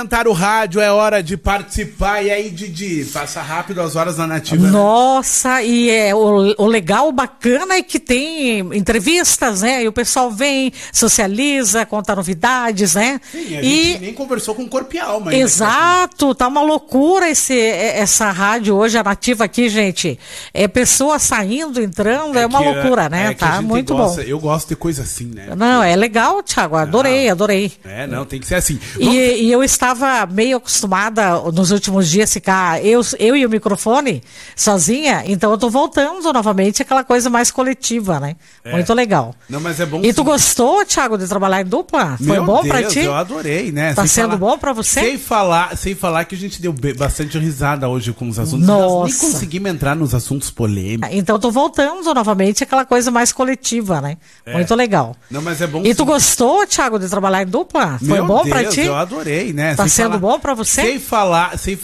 Cantar o rádio, é hora de participar. E aí, Didi, passa rápido as horas na Nativa. Nossa, né? E o legal, o bacana é que tem entrevistas, né? E o pessoal vem, socializa, conta novidades, né? Sim, a gente nem conversou com o Corpo e Alma. Exato, tá uma loucura essa rádio hoje, a Nativa aqui, gente. É pessoa saindo, entrando, é uma loucura, né? Tá muito bom. Eu gosto de coisa assim, né? Não, é legal, Thiago, adorei. Não, tem que ser assim. E eu estava meio acostumada nos últimos dias ficar eu e o microfone sozinha, então eu tô voltando novamente aquela coisa mais coletiva, né? Muito legal. Não, mas é bom. E tu gostou, Thiago, de trabalhar em dupla? Foi bom pra ti? Eu adorei, né? Tá sendo bom pra você? Sem falar que a gente deu bastante risada hoje com os assuntos. Nossa. Nós nem conseguimos entrar nos assuntos polêmicos. Então eu tô voltando novamente aquela coisa mais coletiva, né? Muito legal. Não, mas é bom. E tu gostou, Thiago, de trabalhar em dupla? Foi bom pra ti? Eu adorei, né? Tá sendo bom pra você? Sem falar